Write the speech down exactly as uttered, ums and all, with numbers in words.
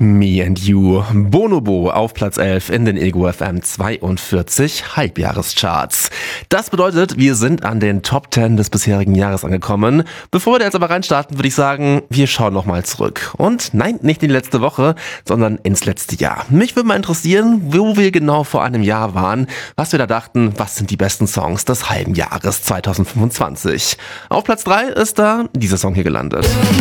Me and You. Bonobo auf Platz elf in den Ego F M zweiundvierzig Halbjahrescharts. Das bedeutet, wir sind an den Top zehn des bisherigen Jahres angekommen. Bevor wir da jetzt aber reinstarten, würde ich sagen, wir schauen nochmal zurück. Und nein, nicht in die letzte Woche, sondern ins letzte Jahr. Mich würde mal interessieren, wo wir genau vor einem Jahr waren, was wir da dachten, was sind die besten Songs des halben Jahres zweitausendfünfundzwanzig. Auf Platz drei ist da dieser Song hier gelandet.